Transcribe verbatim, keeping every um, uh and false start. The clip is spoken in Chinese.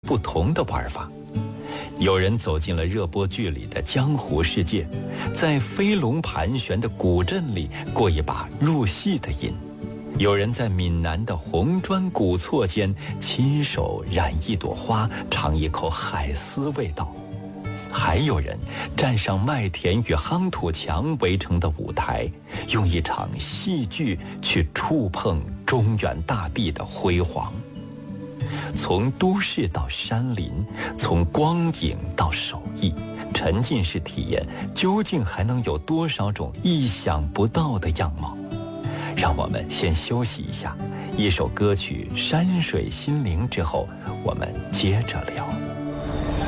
不同的玩法。有人走进了热播剧里的江湖世界，在飞龙盘旋的古镇里过一把入戏的瘾；有人在闽南的红砖古厝间亲手染一朵花，尝一口海丝味道；还有人站上麦田与夯土墙围成的舞台，用一场戏剧去触碰中原大地的辉煌。从都市到山林，从光影到手艺，沉浸式体验究竟还能有多少种意想不到的样貌？让我们先休息一下，一首歌曲《山水心灵》之后，我们接着聊。